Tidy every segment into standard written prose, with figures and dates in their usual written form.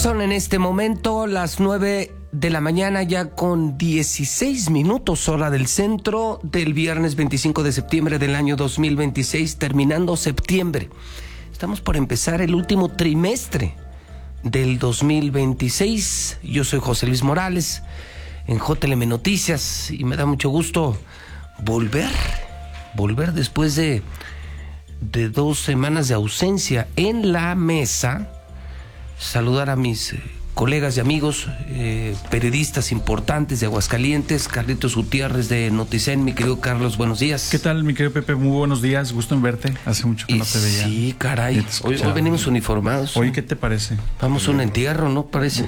Son en este momento las 9 de la mañana, ya con 16 minutos, hora del centro, del viernes 25 de septiembre del año 2026, terminando septiembre. Estamos por empezar el último trimestre del 2026. Yo soy José Luis Morales, en JLM Noticias, y me da mucho gusto volver después de 2 semanas de ausencia en la mesa. Saludar a mis colegas y amigos, periodistas importantes de Aguascalientes. Carlitos Gutiérrez de Noticen. Mi querido Carlos, buenos días. ¿Qué tal, mi querido Pepe? Muy buenos días, gusto en verte. Hace mucho que no te veía. Sí, caray. Hoy venimos uniformados. Oye, ¿qué te parece? Vamos a un entierro, ¿no? Parece.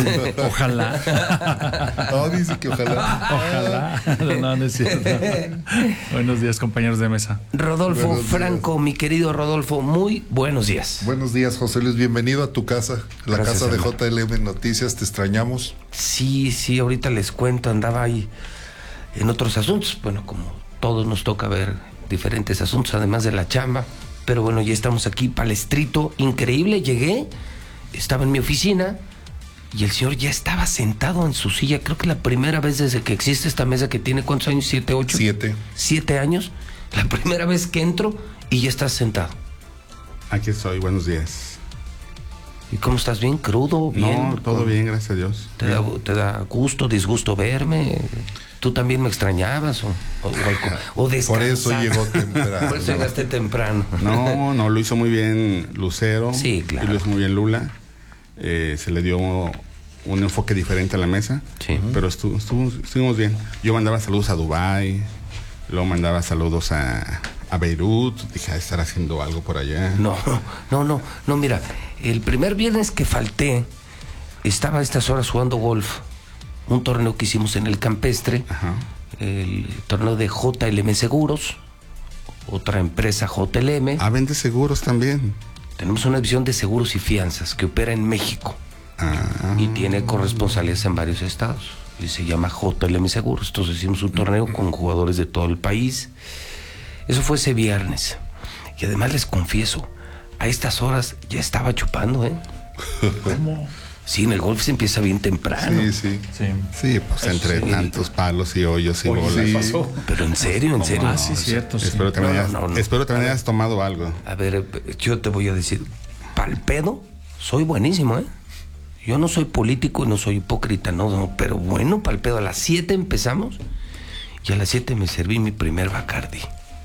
Ojalá. No, dice que ojalá. No, no es cierto. Buenos días, compañeros de mesa. Rodolfo Buenos Franco, días. mi querido Rodolfo, muy buenos días. Buenos días, José Luis. Bienvenido a tu casa, la Gracias, casa de hermano. JLM Noticias. Te extrañamos. Sí, ahorita les cuento, andaba ahí en otros asuntos. Bueno, como todos nos toca ver diferentes asuntos, además de la chamba. Pero bueno, ya estamos aquí, palestrito, increíble. Llegué, estaba en mi oficina y el señor ya estaba sentado en su silla. Creo que la primera vez desde que existe esta mesa, que tiene, ¿cuántos años? ¿7, 8? 7. 7 años. La primera vez que entro y ya estás sentado. Aquí estoy, buenos días. ¿Y cómo estás? ¿Bien? ¿Crudo? ¿Bien? No, todo bien, gracias a Dios. ¿Te da gusto, disgusto verme? ¿Tú también me extrañabas? ¿O descansar? Por eso llegó temprano. Por eso llegaste temprano. No, lo hizo muy bien Lucero. Sí, claro. Y lo hizo muy bien Lula. Se le dio un enfoque diferente a la mesa. Sí. Pero estuvimos bien. Yo mandaba saludos a Dubái, luego mandaba saludos a Beirut. Dije, a estar haciendo algo por allá. No, mira, el primer viernes que falté, estaba a estas horas jugando golf. Un torneo que hicimos en el Campestre, Ajá. el torneo de JLM Seguros, otra empresa JLM. Vende seguros también. Tenemos una división de seguros y fianzas que opera en México y tiene corresponsalías en varios estados. Y se llama JLM Seguros. Entonces hicimos un torneo con jugadores de todo el país. Eso fue ese viernes. Y además les confieso, a estas horas ya estaba chupando, ¿eh? ¿Cómo? Sí, en el golf se empieza bien temprano. Sí. Sí, pues entre tantos palos y hoyos y bolas. sí. Pasó. Pero en serio. Sí, cierto. Sí. Espero que también hayas tomado algo. A ver, yo te voy a decir, pa'l pedo, soy buenísimo, ¿eh? Yo no soy político y no soy hipócrita, no, pero bueno, pa'l pedo. A las 7 empezamos y a las 7 me serví mi primer Bacardi.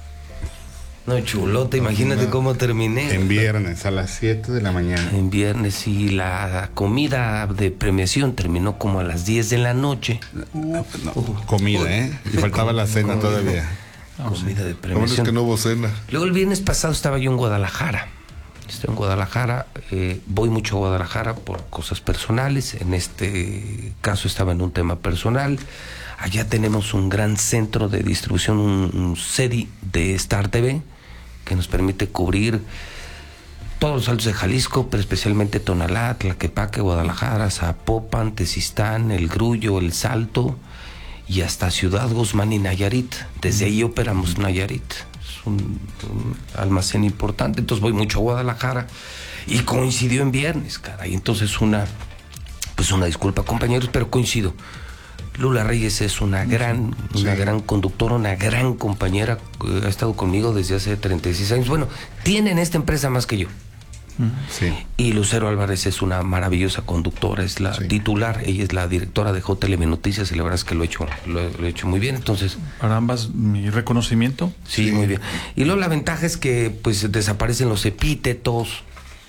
No, chulote, imagínate cómo terminé. En viernes, a las 7 de la mañana. En viernes, y la comida de premiación terminó como a las 10 de la noche. Comida, ¿eh? Y faltaba la cena todavía. Comida de Lo bueno es premiación. que no hubo cena. Luego el viernes pasado estaba yo en Guadalajara. Estoy en Guadalajara, voy mucho a Guadalajara por cosas personales. En este caso estaba en un tema personal. Allá tenemos un gran centro de distribución, un CEDI de Star TV, que nos permite cubrir todos los altos de Jalisco, pero especialmente Tonalá, Tlaquepaque, Guadalajara, Zapopan, Tezistán, El Grullo, El Salto y hasta Ciudad Guzmán y Nayarit. Desde ahí operamos Nayarit. Es un almacén importante. Entonces voy mucho a Guadalajara y coincidió en viernes, caray. Entonces una disculpa, compañeros, pero coincido. Lula Reyes es una gran conductora, una gran compañera, ha estado conmigo desde hace 36 años. Bueno, tienen esta empresa más que yo. Sí. Y Lucero Álvarez es una maravillosa conductora, es la titular, ella es la directora de JLM Noticias y la verdad es que lo he hecho muy bien. Entonces, Para ambas, mi reconocimiento. sí, muy bien. Y luego la ventaja es que pues desaparecen los epítetos,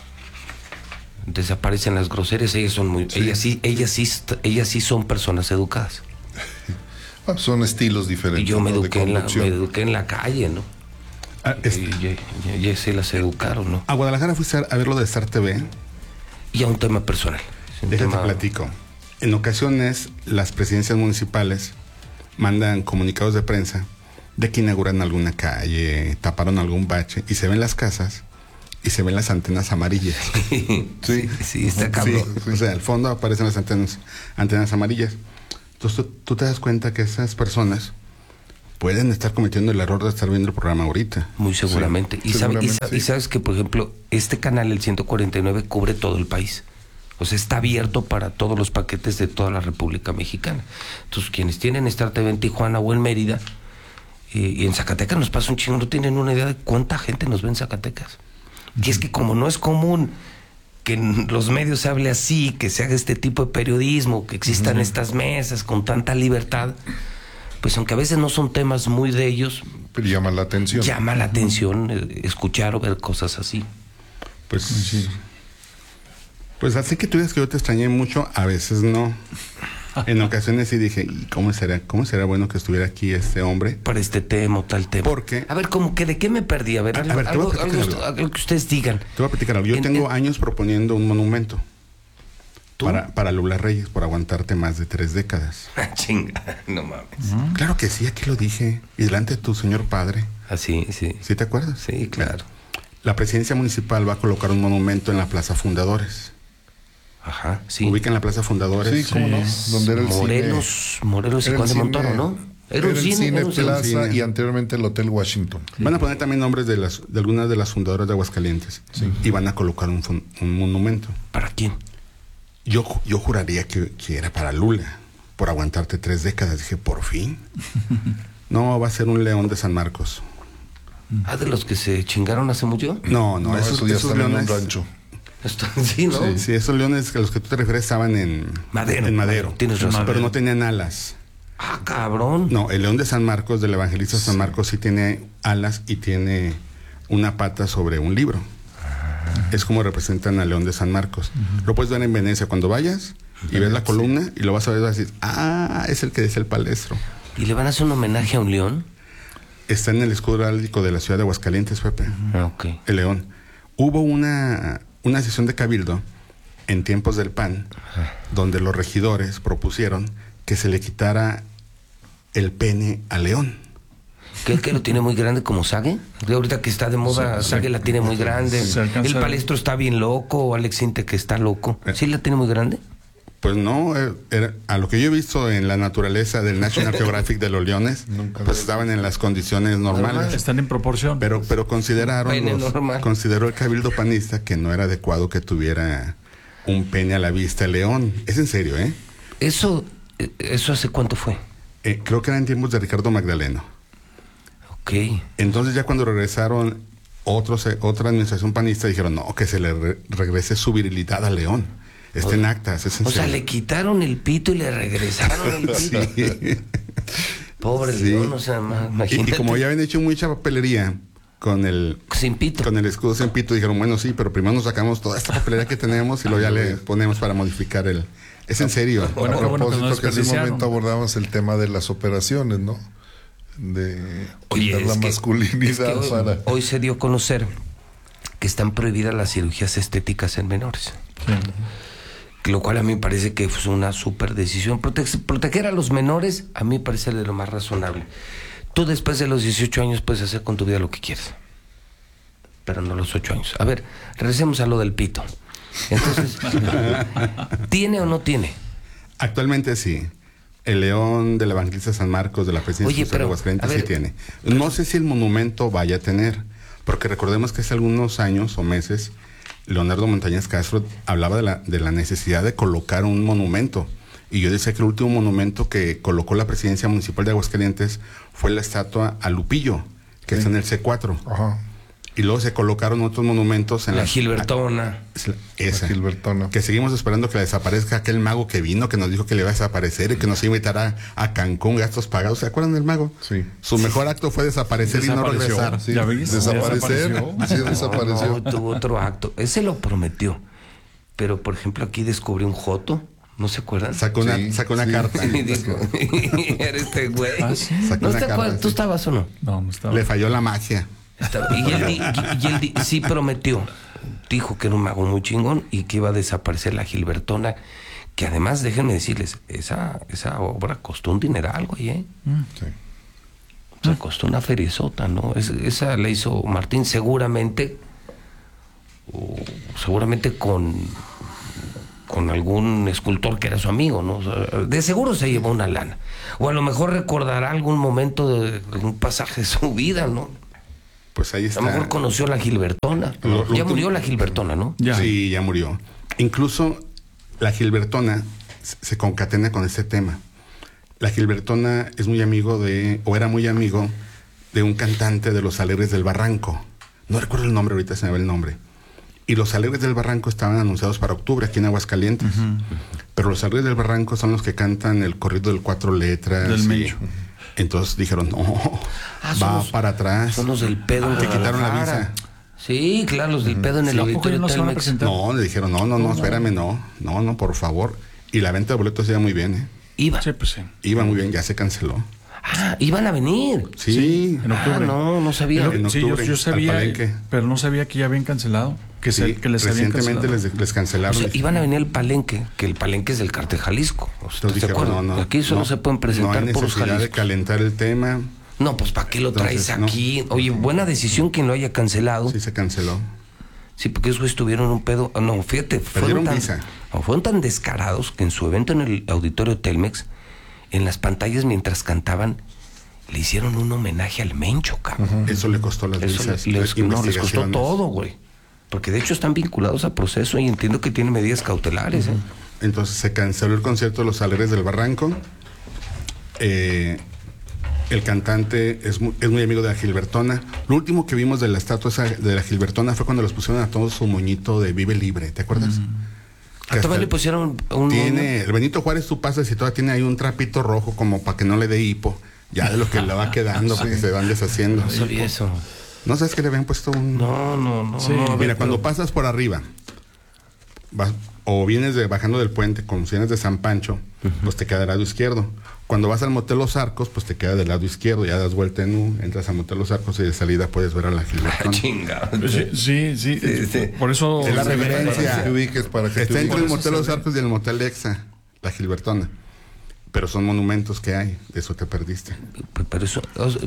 desaparecen las groserías. Ellas sí son personas educadas. Son estilos diferentes. Y yo me ¿no? de eduqué conducción. en la calle, ¿no? Ya se las educaron, ¿no? A Guadalajara fuiste a ver lo de Star TV. Y a un tema personal. Déjate platico. En ocasiones, las presidencias municipales mandan comunicados de prensa de que inauguran alguna calle, taparon algún bache, y se ven las casas y se ven las antenas amarillas. Sí, está cabrón. Sí, o sea, al fondo aparecen las antenas amarillas. Entonces tú te das cuenta que esas personas pueden estar cometiendo el error de estar viendo el programa ahorita. Muy seguramente. Sí, Y sabes que, por ejemplo, este canal, el 149, cubre todo el país. O sea, está abierto para todos los paquetes de toda la República Mexicana. Entonces, quienes tienen Star TV en Tijuana o en Mérida, y en Zacatecas nos pasa un chingo, no tienen una idea de cuánta gente nos ve en Zacatecas. Y es que como no es común que en los medios se hable así, que se haga este tipo de periodismo, que existan estas mesas con tanta libertad, pues aunque a veces no son temas muy de ellos, Pero llama la atención. llama la atención escuchar o ver cosas así. Pues sí. Pues así que tú dices que yo te extrañé mucho, a veces no. En ocasiones sí dije, ¿y cómo será bueno que estuviera aquí este hombre? Para este tema o tal tema. ¿Por qué? A ver, como que de qué me perdí. A ver, te voy a algo platicar que ustedes digan. Te voy a platicar algo. Yo tengo años proponiendo un monumento. ¿Tú? Para Lula Reyes, por aguantarte más de 3 décadas. Chinga, no mames. Claro que sí, aquí lo dije. Y delante de tu señor padre. Ah, sí, sí. ¿Sí te acuerdas? Sí, claro. La presidencia municipal va a colocar un monumento en la Plaza Fundadores. Ajá, sí. Ubican la Plaza Fundadores. Sí, cómo no. Donde era el Morelos y Era Juan el de Montoro, cine- ¿no? Era el cine era un cine. Plaza cine. y anteriormente el Hotel Washington. Van a poner también nombres de algunas de las fundadoras de Aguascalientes. Y van a colocar un monumento. ¿Para quién? Yo juraría que era para Lula, por aguantarte 3 décadas. Dije, por fin. No, va a ser un león de San Marcos. Ah, de los que se chingaron hace mucho. No, esos ya están en un rancho. Sí, ¿no? Sí, esos leones a los que tú te refieres estaban en Madero. En Madero. Tienes razón. Pero no tenían alas. Ah, cabrón. No, el león de San Marcos, del evangelista San Marcos, sí tiene alas y tiene una pata sobre un libro. Es como representan al león de San Marcos. Lo puedes ver en Venecia cuando vayas y ves la columna y lo vas a ver y vas a decir, es el que es el palestro. ¿Y le van a hacer un homenaje a un león? Está en el escudo heráldico de la ciudad de Aguascalientes, Pepe. Ah, ok. El león. Hubo una sesión de cabildo en tiempos del PAN, donde los regidores propusieron que se le quitara el pene al león. ¿Qué lo tiene muy grande como Sague? Ahorita que está de moda, Sague la tiene muy grande. El palestro está bien loco, Alex Inte que está loco. ¿Sí la tiene muy grande? Pues no, a lo que yo he visto en la naturaleza del National Geographic de los leones, pues estaban en las condiciones normales. Están en proporción. Pero consideraron Pene normal. consideró el cabildo panista que no era adecuado que tuviera un pene a la vista el león. Es en serio, ¿eh? ¿Eso hace cuánto fue? Creo que era en tiempos de Ricardo Magdaleno. Ok. Entonces ya cuando regresaron otra administración panista dijeron, no, que se le regrese su virilidad al león. Está en actas, es en O sea, serio. le quitaron el pito y le regresaron el pito. Sí. Pobre Sí. león, o sea, Y imagínate. como ya habían hecho mucha papelería con el Sin pito. con el escudo sin pito, dijeron, bueno, sí, pero primero nos sacamos toda esta papelería que tenemos y luego ya le ponemos para modificar el... Es en serio. Bueno, A qué bueno que propósito, no que en ese desperdiciaron. momento abordamos el tema de las operaciones, ¿no? De Oye, quitar la es que masculinidad hoy, para... hoy se dio a conocer que están prohibidas las cirugías estéticas en menores. Sí. Lo cual a mí me parece que es una súper decisión. Proteger a los menores a mí me parece de lo más razonable. Tú después de los 18 años puedes hacer con tu vida lo que quieras, pero no los 8 años. A ver, regresemos a lo del pito. Entonces, ¿tiene o no tiene? Actualmente sí. El león del evangelista San Marcos de la presidencia Oye, de pero, Aguascalientes a ver, sí tiene. No sé si el monumento vaya a tener, porque recordemos que hace algunos años o meses Leonardo Montañez Castro hablaba de la necesidad de colocar un monumento. Y yo decía que el último monumento que colocó la presidencia municipal de Aguascalientes fue la estatua a Lupillo, que está en el C4. Ajá. Y luego se colocaron otros monumentos en La Gilbertona. Esa. La Gilbertona. Que seguimos esperando que la desaparezca aquel mago que vino, que nos dijo que le iba a desaparecer y que nos iba a invitar a Cancún, gastos pagados. ¿Se acuerdan del mago? Sí. Su mejor acto fue desaparecer y no Desapareció. regresar. Sí, ¿Ya ves? desaparecer. Desapareció. Sí, desapareció. No, tuvo otro acto. Ese lo prometió. Pero, por ejemplo, aquí descubrió un joto. ¿No se acuerdan? Sacó una Sí. carta. Y dijo, era este güey. Ah, sí. Sacó ¿No una te carta, acuerdas? ¿Tú sí. estabas o no? No, no estaba. Le falló la magia. Y él sí prometió. Dijo que era un mago muy chingón y que iba a desaparecer la Gilbertona. Que además, déjenme decirles, esa obra costó un dineral, güey, ¿eh? Sí. O sea, costó una feriezota, ¿no? Esa la hizo Martín seguramente con algún escultor que era su amigo, ¿no? O sea, de seguro se llevó una lana. O a lo mejor recordará algún momento de un pasaje de su vida, ¿no? Pues ahí A está. lo mejor conoció la Gilbertona. Lo Ya último- murió la Gilbertona, ¿no? Ya. Sí, ya murió. Incluso La Gilbertona se concatena con este tema. La Gilbertona es muy amigo o era muy amigo de un cantante de Los Alegres del Barranco. No recuerdo el nombre, ahorita se me va el nombre. Y Los Alegres del Barranco estaban anunciados para octubre aquí en Aguascalientes. Pero Los Alegres del Barranco son los que cantan el corrido del 4 letras. Del Mencho. Entonces dijeron, no, para atrás. Son los del pedo en Te quitaron la Guadalajara. visa. Sí, claro, los del pedo en el auditorio no se van a Telmex. presentar? No, le dijeron, no, espérame, no, por favor. Y la venta de boletos iba muy bien, ¿eh? Iba. Sí, pues sí. Iba muy bien, ya se canceló. Ah, iban a venir. Sí, En octubre. No sabía. En Sí, octubre, yo al sabía, Palenque. pero no sabía que ya habían cancelado. Que les habían recientemente cancelado. les O cancelaron. sea, iban a venir al Palenque, que el Palenque es del Cártel Jalisco. ¿Estás Entonces de dijeron, acuerdo? Aquí solo se pueden presentar no hay por los necesidad de Jaliscos. calentar el tema. No, pues ¿para qué lo traes Entonces, no. aquí? Oye, buena decisión quien lo haya cancelado. Sí, se canceló. Sí, porque esos güeyes tuvieron un pedo. No, fíjate, Perdieron visa. fueron tan descarados que en su evento en el auditorio Telmex, en las pantallas mientras cantaban, le hicieron un homenaje al Mencho, cabrón. Eso le costó las Eso visas. les costó investigaciones. todo, güey. Porque de hecho están vinculados a proceso y entiendo que tienen medidas cautelares, ¿eh? Entonces se canceló el concierto de Los Alegres del Barranco. El cantante es muy amigo de la Gilbertona. Lo último que vimos de la estatua de la Gilbertona fue cuando los pusieron a todos su moñito de Vive Libre, ¿te acuerdas? A todavía le pusieron un... Tiene, el Benito Juárez, tú pasas y todavía tiene ahí un trapito rojo como para que no le dé hipo. Ya de lo que le va quedando, porque se van deshaciendo. Eso. ¿No sabes que le habían puesto un...? No. Sí. no, a ver, Mira, cuando pero- pasas por arriba, o vienes bajando del puente, como si vienes de San Pancho, pues te queda del lado izquierdo. Cuando vas al Motel Los Arcos, pues te queda del lado izquierdo, ya das vuelta en U, entras al Motel Los Arcos y de salida puedes ver a la Ah, Gilbertona. chinga. Sí. Por eso... Es la referencia. Para que te ubiques, para que te Está entre el ubiques. Motel Los Arcos y el Motel Exa, la Gilbertona. Pero son monumentos que hay, de eso te perdiste. Pero eso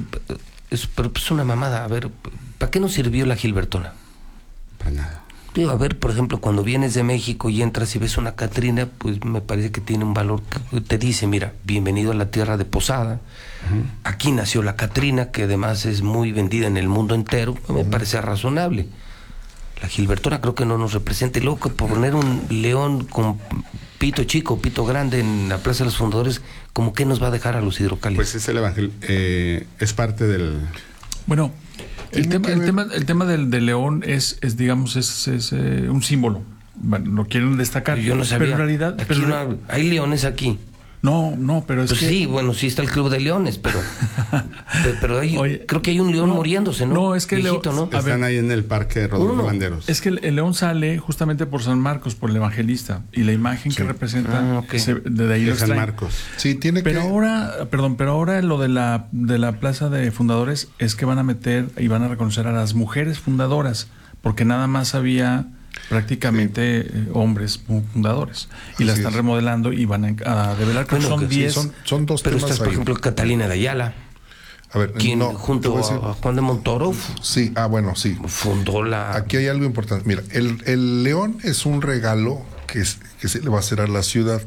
es una mamada. A ver, ¿para qué nos sirvió la Gilbertona? Para nada. Digo, a ver, por ejemplo, cuando vienes de México y entras y ves una Catrina, pues me parece que tiene un valor que te dice, mira, bienvenido a la tierra de Posada. Aquí nació la Catrina, que además es muy vendida en el mundo entero. Me parece razonable. La Gilbertona creo que no nos representa. Y luego que poner un león con pito chico, pito grande en la Plaza de los Fundadores, ¿cómo que nos va a dejar a los hidrocálidos? Pues es el evangelio, es parte del... Bueno, el Tiene tema del león es digamos, es un símbolo. Bueno, lo quieren destacar. Yo no sabía. Pero en realidad... Aquí no hay leones aquí. No, pero es Pues que... sí, bueno, sí está el Club de Leones, pero hay, Oye, creo que hay un león muriéndose, ¿no? no, es que Viejito, ¿no? A ver, Están ahí en el parque Rodolfo Uno. Landeros. Es que el león sale justamente por San Marcos, por el evangelista, y la imagen que representa, Ah, ok. de ahí lo de San extraen. Marcos. Sí, tiene Pero que... ahora lo de la plaza de fundadores es que van a meter y van a reconocer a las mujeres fundadoras, porque nada más había prácticamente hombres fundadores, y la Así están es. remodelando y van a develar que Bueno, son que sí, 10. Son dos Pero temas estás, por ahí. ejemplo, Catalina de Ayala, A ver, quien no, te junto voy a decir- a Juan de Montoro Sí, bueno, sí. fundó la... Aquí hay algo importante. Mira, el león es un regalo que se le va a hacer a la ciudad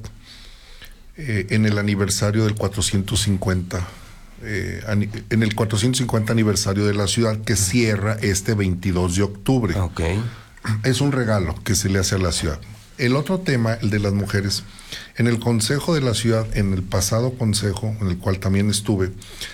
en el aniversario del 450. En el 450 aniversario de la ciudad que cierra este 22 de octubre. Ok. Es un regalo que se le hace a la ciudad. El otro tema, el de las mujeres, en el consejo de la ciudad, en el pasado consejo, en el cual también estuve,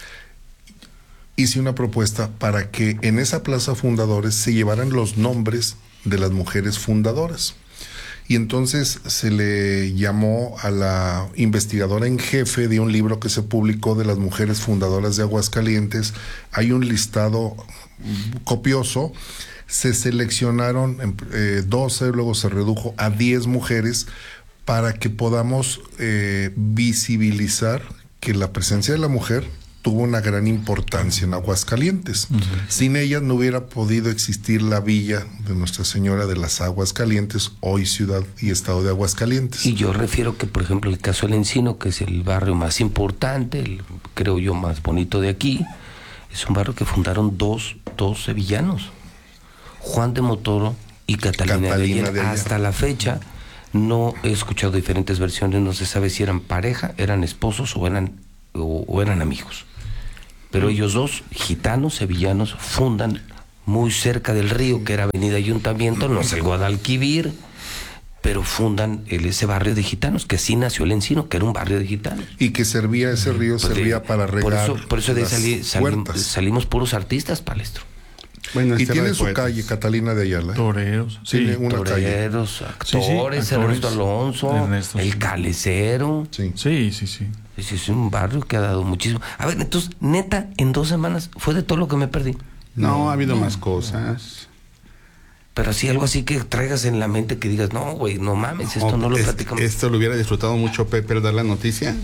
hice una propuesta para que en esa plaza fundadores se llevaran los nombres de las mujeres fundadoras. Y entonces se le llamó a la investigadora en jefe de un libro que se publicó de las mujeres fundadoras de Aguascalientes. Hay un listado copioso. Se seleccionaron 12, luego se redujo a 10 mujeres para que podamos visibilizar que la presencia de la mujer tuvo una gran importancia en Aguascalientes. Sin ellas no hubiera podido existir la villa de Nuestra Señora de las Aguas Calientes, hoy ciudad y estado de Aguascalientes. Y yo refiero que, por ejemplo, el caso del Encino, que es el barrio más importante, creo yo más bonito de aquí, es un barrio que fundaron dos sevillanos, Juan de Montoro y Catalina de Ayala. Hasta la fecha no he escuchado diferentes versiones, no se sabe si eran pareja, eran esposos o eran amigos. Pero ellos dos, gitanos, sevillanos, fundan muy cerca del río, que era Avenida Ayuntamiento, no es el Guadalquivir, pero fundan ese barrio de gitanos, que así nació el Encino, que era un barrio de gitanos. Y que servía, ese río servía para regar. Por eso de las huertas. salimos puros artistas, Palestro. Bueno, Y tierra tiene de su poetas. calle, Catalina de Ayala. Toreros. Tiene Sí, una calle. Toreros, actores, sí, Ernesto actores. Alonso, Ernesto, el sí. Calecero. Sí. sí. Es un barrio que ha dado muchísimo. A ver, entonces, neta, en 2 semanas fue de todo lo que me perdí. No, ha habido más cosas. Pero así, algo así que traigas en la mente que digas, no, güey, no mames, esto no lo platicamos. Esto lo hubiera disfrutado mucho Pepe, dar la noticia.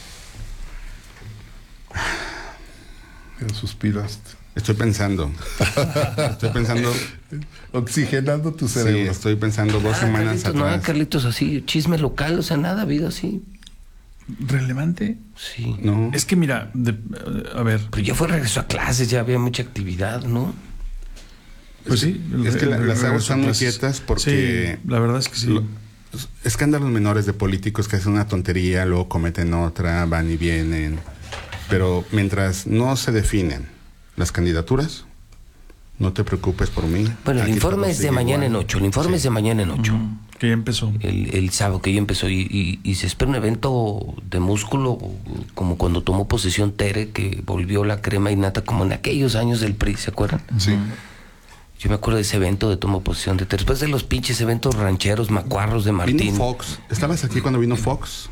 Pero suspiraste. Estoy pensando. Oxigenando tu Sí, cerebro. estoy pensando 2 semanas Carlitos, no, atrás. Carlitos, así, chisme local, o sea, nada, habido así. ¿Relevante? Sí. No. Es que mira, a ver, Pero ya fue regreso a clases, ya había mucha actividad, ¿no? pues sí. Es que las aguas regreso están a muy clases. quietas porque Sí, la verdad es que sí. escándalos menores de políticos que hacen una tontería, luego cometen otra, van y vienen. Pero mientras no se definen las candidaturas, no te preocupes por mí. Bueno, el Aquí informe todo es de sigue mañana igual. en 8. El informe es de mañana en 8. Que ya empezó. El sábado que ya empezó y se espera un evento de músculo como cuando tomó posesión Tere, que volvió la crema innata como en aquellos años del PRI, ¿se acuerdan? Sí. Yo me acuerdo de ese evento de toma posesión de Tere, después de los pinches eventos rancheros, macuarros de Martín. Vino Fox. ¿Estabas aquí cuando vino Fox?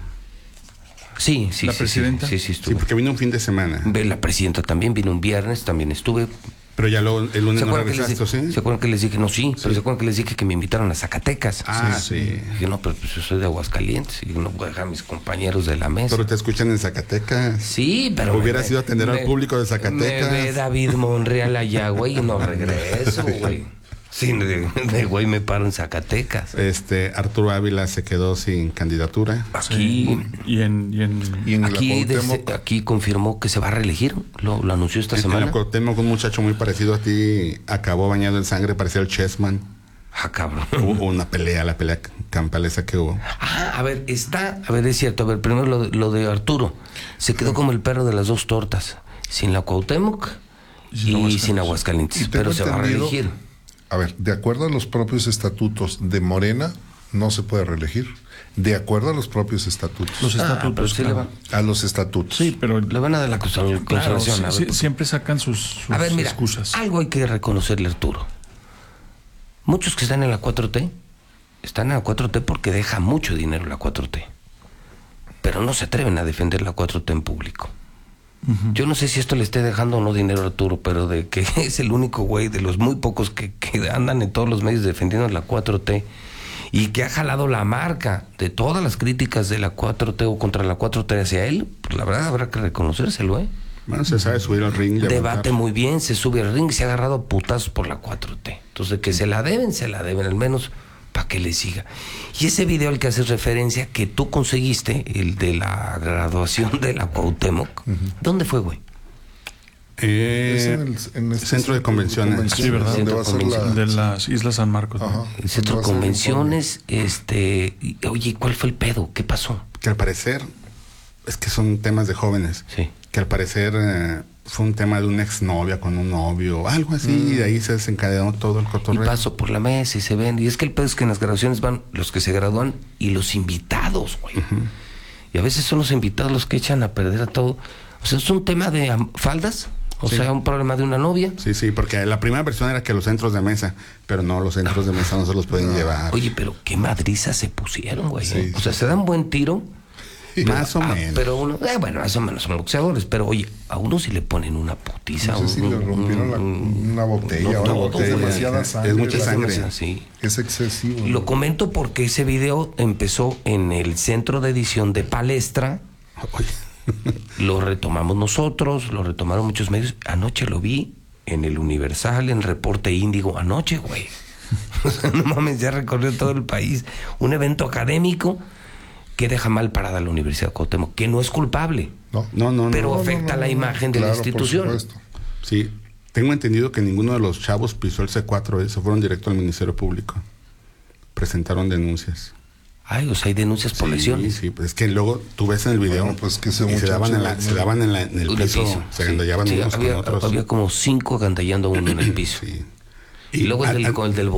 Sí, ¿La presidenta? Sí, Sí, estuve. porque vino un fin de semana. La presidenta también vino un viernes, también estuve. Pero ya luego el lunes ¿Se no acuerdan, regresaste, ¿sí? ¿Se acuerdan que les dije? No, sí, pero se acuerdan que les dije que me invitaron a Zacatecas. Ah, sí. Dije, no, pero pues yo soy de Aguascalientes y no voy a dejar a mis compañeros de la mesa. Pero te escuchan en Zacatecas. Sí, pero... Hubieras ido a atender al público de Zacatecas. Me ve David Monreal allá, güey, y no regreso, güey. Sí, de güey me paro en Zacatecas. Arturo Ávila se quedó sin candidatura. Aquí... Y en Y en Aquí, la Cuauhtémoc, aquí confirmó que se va a reelegir, lo anunció esta En semana. la Cuauhtémoc, un muchacho muy parecido a ti acabó bañado en sangre, parecía el Chessman. Ah, cabrón. Hubo una pelea, la pelea campal esa que hubo. A ver, es cierto, a ver, primero lo de Arturo. Se quedó como el perro de las 2 tortas, sin la Cuauhtémoc y sin Aguascalientes, Y tengo pero se va a entendido- reelegir. A ver, de acuerdo a los propios estatutos de Morena, no se puede reelegir. De acuerdo a los propios estatutos. los Pero estatutos. sí claro. A los estatutos. Sí, pero le van a dar la claro, consolación. sí, a ver, sí, pues. siempre sacan sus A ver, mira, excusas. algo hay que reconocerle a Arturo. Muchos que están en la 4T, están en la 4T porque deja mucho dinero la 4T. Pero no se atreven a defender la 4T en público. Yo no sé si esto le esté dejando o no dinero a Arturo, pero de que es el único güey de los muy pocos que andan en todos los medios defendiendo la 4T y que ha jalado la marca de todas las críticas de la 4T o contra la 4T hacia él, pues la verdad habrá que reconocérselo, ¿eh? Bueno, se sabe subir al ring. Debate levantar. muy bien, se sube al ring y se ha agarrado a putazos por la 4T. Entonces, que se la deben, al menos para que le siga. Y ese video al que haces referencia, que tú conseguiste, el de la graduación de la Cuauhtémoc, ¿dónde fue, güey? Es en este Centro de convenciones. Sí, ¿verdad? Donde Centro va a ser convenciones. De las Islas San Marcos. ¿no? Ajá. El centro de Donde va a ser convenciones, oye, ¿cuál fue el pedo? ¿Qué pasó? Que al parecer, es que son temas de jóvenes. Sí. Que al parecer fue un tema de una exnovia con un novio, algo así, y de ahí se desencadenó todo el Y cotorreo. paso por la mesa y se ven. Y es que el pedo es que en las graduaciones van los que se gradúan y los invitados, güey. Y a veces son los invitados los que echan a perder a todo. O sea, es un tema de faldas. O Sí. sea, un problema de una novia. Sí, sí, porque la primera versión era que los centros de mesa, pero no, los centros de mesa no se los pueden llevar. Oye, pero qué madrizas se pusieron, güey. Sí, O sea, se dan buen tiro. Más o menos. Pero uno, bueno, más o menos son boxeadores. Pero oye, a uno sí le ponen una putiza. No sé si le rompieron una botella o algo. botella, Es demasiada sangre. es mucha la sangre. cosa. Sí. Es excesivo. Y lo ¿no? comento porque ese video empezó en el centro de edición de Palestra. Oye, Lo retomamos nosotros, lo retomaron muchos medios. Anoche lo vi en el Universal, en Reporte Índigo. Anoche, güey. O sea, no mames, ya recorrió todo el país. Un evento académico que deja mal parada a la Universidad de Cuauhtémoc, que no es culpable, no. pero No, afecta no, la no, imagen de la claro, por institución. supuesto. Sí, tengo entendido que ninguno de los chavos pisó el C4, se fueron directo al Ministerio Público. Presentaron denuncias. Ay, o sea, hay denuncias por lesiones. Sí, pues es que luego tú ves en el video Bueno, pues que ese y se muchacho daban en, no- se daban en el En el piso, se agandallaban Sí, unos con otros. había como 5 agandallando a uno en el piso. Sí. Y luego el del